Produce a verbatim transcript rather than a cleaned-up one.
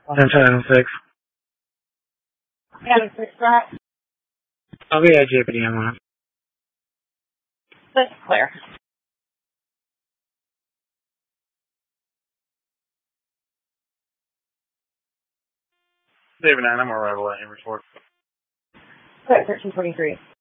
ten seven six. seven six, right? I'll be at J P D M on it. That's clear. David nine, I'm arrival at your report. thirteen twenty-three.